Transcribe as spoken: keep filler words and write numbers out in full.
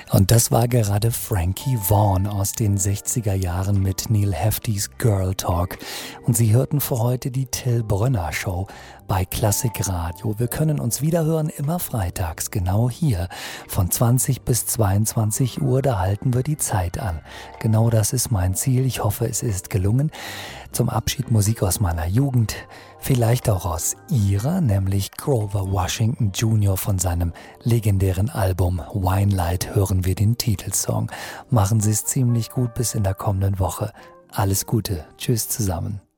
Und das war gerade Frankie Vaughan aus den sechziger Jahren mit Neil Heftys Girl Talk. Und Sie hörten für heute die Till Brönner Show bei Klassik Radio. Wir können uns wiederhören immer freitags, genau hier. Von zwanzig bis zweiundzwanzig Uhr, da halten wir die Zeit an. Genau das ist mein Ziel. Ich hoffe, es ist gelungen. Zum Abschied Musik aus meiner Jugend. Vielleicht auch aus ihrer, nämlich Grover Washington Junior von seinem legendären Album Wine Light hören wir den Titelsong. Machen Sie es ziemlich gut bis in der kommenden Woche. Alles Gute. Tschüss zusammen.